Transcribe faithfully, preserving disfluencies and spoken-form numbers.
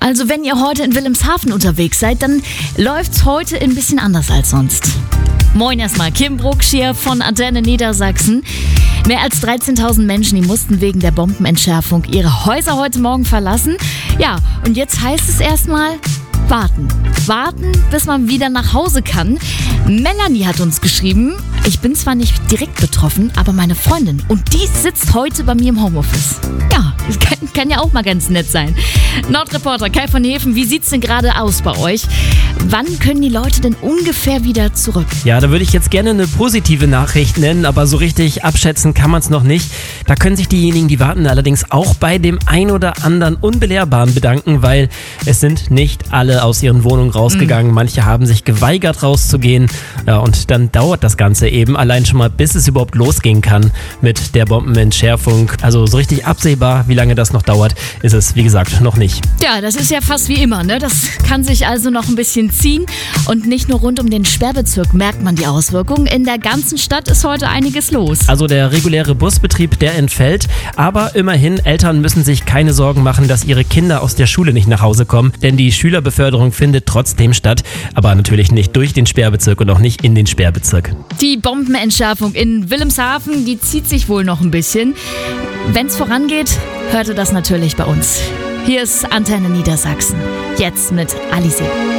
Also wenn ihr heute in Wilhelmshaven unterwegs seid, dann läuft's heute ein bisschen anders als sonst. Moin erstmal, Kim Brucksch hier von Antenne Niedersachsen. Mehr als dreizehntausend Menschen, die mussten wegen der Bombenentschärfung ihre Häuser heute Morgen verlassen. Ja, und jetzt heißt es erstmal warten. Warten, bis man wieder nach Hause kann. Melanie hat uns geschrieben, ich bin zwar nicht direkt betroffen, aber meine Freundin, und die sitzt heute bei mir im Homeoffice. Ja, das kann, kann ja auch mal ganz nett sein. Nordreporter Kai von Hefen, wie sieht's denn gerade aus bei euch? Wann können die Leute denn ungefähr wieder zurück? Ja, da würde ich jetzt gerne eine positive Nachricht nennen, aber so richtig abschätzen kann man es noch nicht. Da können sich diejenigen, die warten, allerdings auch bei dem ein oder anderen Unbelehrbaren bedanken, weil es sind nicht alle aus ihren Wohnungen rausgegangen. Mhm. Manche haben sich geweigert rauszugehen. Ja, und dann dauert das Ganze eben allein schon mal, bis es überhaupt losgehen kann mit der Bombenentschärfung. Also so richtig absehbar, wie lange das noch dauert, ist es, wie gesagt, noch nicht. Ja, das ist ja fast wie immer, ne? Das kann sich also noch ein bisschen ziehen. Und nicht nur rund um den Sperrbezirk merkt man die Auswirkungen. In der ganzen Stadt ist heute einiges los. Also der reguläre Busbetrieb, der entfällt. Aber immerhin, Eltern müssen sich keine Sorgen machen, dass ihre Kinder aus der Schule nicht nach Hause kommen. Denn die Schülerbeförderung findet trotzdem statt. Aber natürlich nicht durch den Sperrbezirk und auch nicht in den Sperrbezirk. Die Bombenentschärfung in Wilhelmshaven, die zieht sich wohl noch ein bisschen. Wenn's vorangeht, hört ihr das natürlich bei uns. Hier ist Antenne Niedersachsen. Jetzt mit Alice.